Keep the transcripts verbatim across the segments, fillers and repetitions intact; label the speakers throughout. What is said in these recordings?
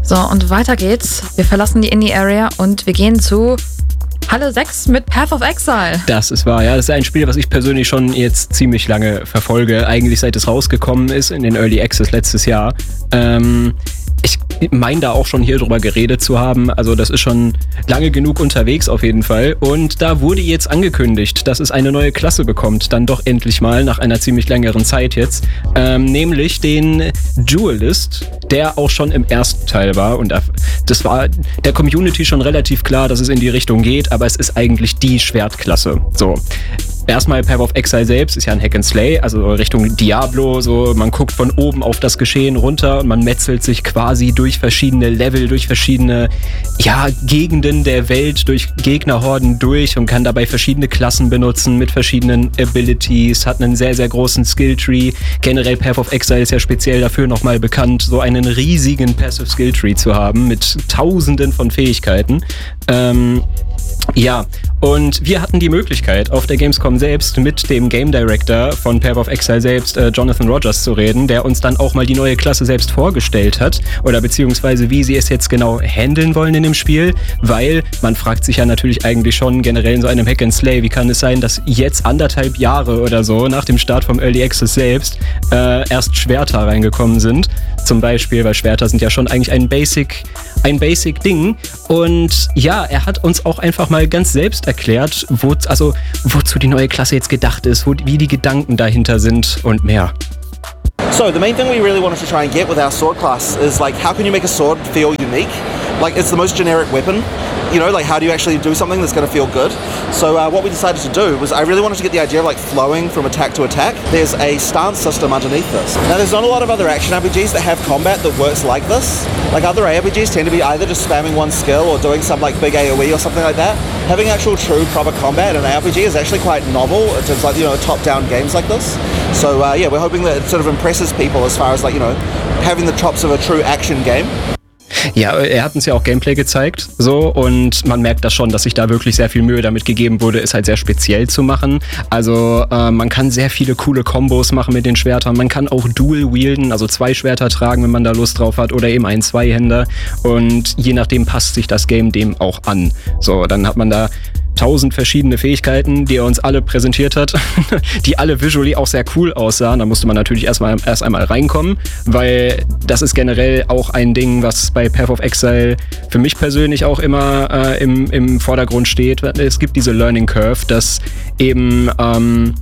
Speaker 1: So, und weiter geht's. Wir verlassen die Indie-Area und wir gehen zu Halle sechs mit Path of Exile.
Speaker 2: Das ist wahr, ja. Das ist ein Spiel, was ich persönlich schon jetzt ziemlich lange verfolge. Eigentlich seit es rausgekommen ist in den Early Access letztes Jahr. Ähm, ich meine da auch schon hier drüber geredet zu haben. Also das ist schon lange genug unterwegs auf jeden Fall. Und da wurde jetzt angekündigt, dass es eine neue Klasse bekommt. Dann doch endlich mal nach einer ziemlich längeren Zeit jetzt. Ähm, nämlich den Duelist, der auch schon im ersten Teil war. Und das war der Community schon relativ klar, dass es in die Richtung geht. Aber es ist eigentlich die Schwertklasse. So. Erstmal Path of Exile selbst ist ja ein Hack and Slay, also Richtung Diablo, so man guckt von oben auf das Geschehen runter und man metzelt sich quasi durch verschiedene Level, durch verschiedene ja, Gegenden der Welt, durch Gegnerhorden durch und kann dabei verschiedene Klassen benutzen mit verschiedenen Abilities, hat einen sehr, sehr großen Skilltree. Generell Path of Exile ist ja speziell dafür nochmal bekannt, so einen riesigen Passive Skilltree zu haben mit tausenden von Fähigkeiten. Ähm, ja, und wir hatten die Möglichkeit, auf der Gamescom selbst mit dem Game Director von Path of Exile selbst, äh, Jonathan Rogers, zu reden, der uns dann auch mal die neue Klasse selbst vorgestellt hat oder beziehungsweise wie sie es jetzt genau handeln wollen in dem Spiel, weil man fragt sich ja natürlich eigentlich schon generell in so einem Hack and Slay, wie kann es sein, dass jetzt anderthalb Jahre oder so nach dem Start vom Early Access selbst äh, erst Schwerter reingekommen sind, zum Beispiel, weil Schwerter sind ja schon eigentlich ein Basic, ein Basic-Ding und ja, er hat uns auch einfach mal ganz selbst erklärt, wo, also wozu die neue Klasse jetzt gedacht ist, wo, wie die Gedanken dahinter sind und mehr.
Speaker 3: So the main thing we really wanted to try and get with our sword class is like, how can you make a sword feel unique? Like it's the most generic weapon, you know, like how do you actually do something that's going to feel good? So uh, what we decided to do was I really wanted to get the idea of like flowing from attack to attack. There's a stance system underneath this. Now there's not a lot of other action R P Gs that have combat that works like this. Like other R P Gs tend to be either just spamming one skill or doing some like big AoE or something like that. Having actual true proper combat in an R P G is actually quite novel in terms of like, you know, top-down games like this. So uh, yeah, we're hoping that it sort of impresses people as far as like, you know, having the chops of a true action game.
Speaker 2: Ja, er hat uns ja auch Gameplay gezeigt, so, und man merkt das schon, dass sich da wirklich sehr viel Mühe damit gegeben wurde, es halt sehr speziell zu machen. Also äh, man kann sehr viele coole Kombos machen mit den Schwertern, man kann auch Dual wielden, also zwei Schwerter tragen, wenn man da Lust drauf hat, oder eben einen Zweihänder, und je nachdem passt sich das Game dem auch an. So, dann hat man da tausend verschiedene Fähigkeiten, die er uns alle präsentiert hat, die alle visually auch sehr cool aussahen. Da musste man natürlich erstmal erst einmal reinkommen, weil das ist generell auch ein Ding, was bei Path of Exile für mich persönlich auch immer äh, im, im Vordergrund steht. Es gibt diese Learning Curve, dass eben ähm,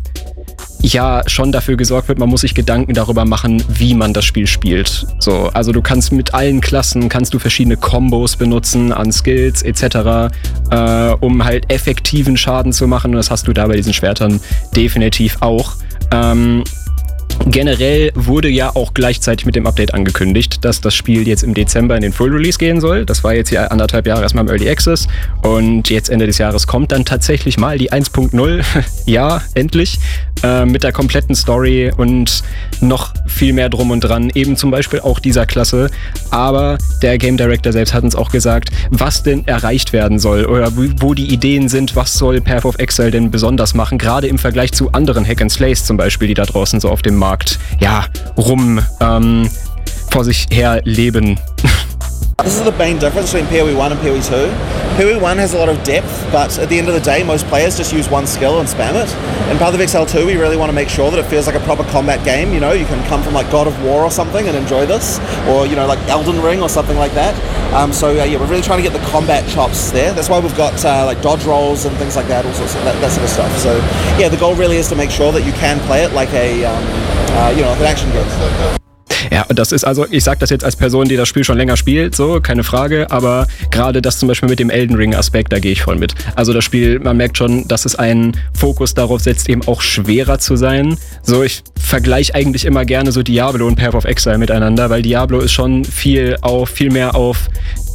Speaker 2: ja schon dafür gesorgt wird, man muss sich Gedanken darüber machen, wie man das Spiel spielt. So, also du kannst mit allen Klassen, kannst du verschiedene Kombos benutzen an Skills et cetera, äh, um halt effektiven Schaden zu machen, und das hast du da bei diesen Schwertern definitiv auch. Ähm, Generell wurde ja auch gleichzeitig mit dem Update angekündigt, dass das Spiel jetzt im Dezember in den Full Release gehen soll. Das war jetzt ja anderthalb Jahre erstmal im Early Access und jetzt Ende des Jahres kommt dann tatsächlich mal die eins Punkt null. Ja, endlich. Äh, mit der kompletten Story und noch viel mehr drum und dran. Eben zum Beispiel auch dieser Klasse. Aber der Game Director selbst hat uns auch gesagt, was denn erreicht werden soll oder wo die Ideen sind, was soll Path of Exile denn besonders machen, gerade im Vergleich zu anderen Hack and Slays zum Beispiel, die da draußen so auf dem Markt, ja, rum ähm, vor sich her leben.
Speaker 3: This is the main difference between P O E one and P O E two. P O E one has a lot of depth, but at the end of the day, most players just use one skill and spam it. In Path of Exile two, we really want to make sure that it feels like a proper combat game. You know, you can come from like God of War or something and enjoy this, or you know, like Elden Ring or something like that. Um, so uh, yeah, we're really trying to get the combat chops there. That's why we've got uh, like dodge rolls and things like that, all sorts of that, that sort of stuff. So yeah, the goal really is to make sure that you can play it like a, um, uh, you know, like an action game.
Speaker 2: Ja, das ist also, ich sag das jetzt als Person, die das Spiel schon länger spielt, so, keine Frage, aber gerade das zum Beispiel mit dem Elden Ring-Aspekt, da gehe ich voll mit. Also das Spiel, man merkt schon, dass es einen Fokus darauf setzt, eben auch schwerer zu sein. So, ich vergleiche eigentlich immer gerne so Diablo und Path of Exile miteinander, weil Diablo ist schon viel auf, viel mehr auf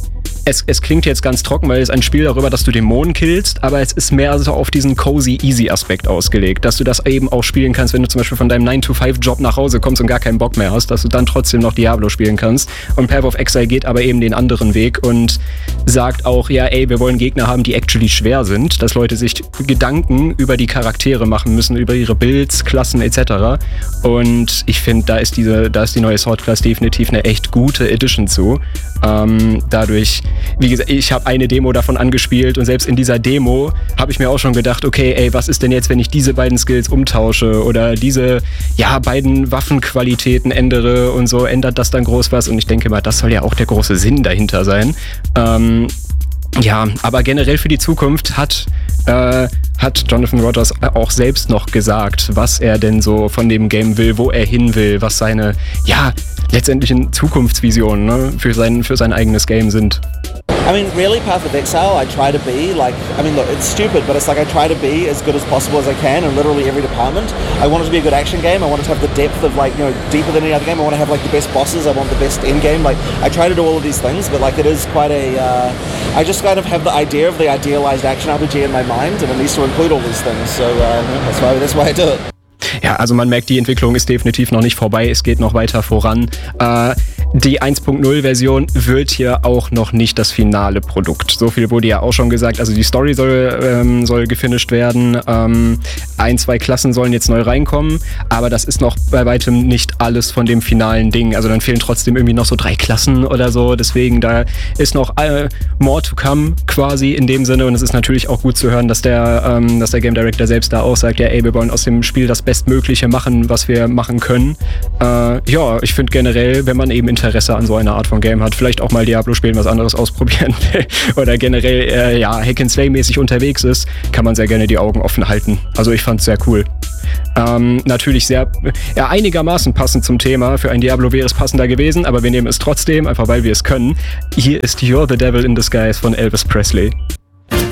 Speaker 2: es, es klingt jetzt ganz trocken, weil es ein Spiel darüber, dass du Dämonen killst, aber es ist mehr so auf diesen cozy, easy Aspekt ausgelegt, dass du das eben auch spielen kannst, wenn du zum Beispiel von deinem nine to five Job nach Hause kommst und gar keinen Bock mehr hast, dass du dann trotzdem noch Diablo spielen kannst. Und Path of Exile geht aber eben den anderen Weg und sagt auch, ja, ey, wir wollen Gegner haben, die actually schwer sind, dass Leute sich Gedanken über die Charaktere machen müssen, über ihre Builds, Klassen et cetera. Und ich finde, da ist diese, da ist die neue Sword Class definitiv eine echt gute Edition zu. Ähm, dadurch, wie gesagt, ich habe eine Demo davon angespielt und selbst in dieser Demo habe ich mir auch schon gedacht, okay, ey, was ist denn jetzt, wenn ich diese beiden Skills umtausche oder diese, ja, beiden Waffenqualitäten ändere und so, ändert das dann groß was? Und ich denke mal, das soll ja auch der große Sinn dahinter sein. Ähm, ja, aber generell für die Zukunft hat äh, hat Jonathan Rogers auch selbst noch gesagt, was er denn so von dem Game will, wo er hin will, was seine, ja, letztendlichen Zukunftsvisionen, ne, für sein, für sein eigenes Game sind.
Speaker 3: I mean, really, Path of Exile, I try to be like, I mean, look, it's stupid, but it's like I try to be as good as possible as I can in literally every department. I want it to be a good action game. I want it to have the depth of, like, you know, deeper than any other game. I want to have, like, the best bosses. I want the best end game. Like, I try to do all of these things, but, like, it is quite a, uh, I just kind of have the idea of the idealized action R P G in my mind, and it needs to include all these things. So, uh, that's why, that's why I do it.
Speaker 2: Ja, also man merkt, die Entwicklung ist definitiv noch nicht vorbei, es geht noch weiter voran. Äh, die eins Punkt null Version wird hier auch noch nicht das finale Produkt. So viel wurde ja auch schon gesagt, also die Story soll, ähm, soll gefinished werden, ähm, ein, zwei Klassen sollen jetzt neu reinkommen, aber das ist noch bei weitem nicht alles von dem finalen Ding. Also dann fehlen trotzdem irgendwie noch so drei Klassen oder so, deswegen da ist noch äh, more to come quasi in dem Sinne und es ist natürlich auch gut zu hören, dass der, ähm, dass der Game Director selbst da auch sagt, ja ey, wir wollen aus dem Spiel das Bestmögliche machen, was wir machen können. Äh, ja, ich finde generell, wenn man eben Interesse an so einer Art von Game hat, vielleicht auch mal Diablo spielen, was anderes ausprobieren will oder generell äh, ja, Hack-and-Slay-mäßig unterwegs ist, kann man sehr gerne die Augen offen halten. Also ich fand's sehr cool. Ähm, natürlich sehr, ja, einigermaßen passend zum Thema. Für ein Diablo wäre es passender gewesen, aber wir nehmen es trotzdem, einfach weil wir es können. Hier ist You're the Devil in Disguise von Elvis Presley.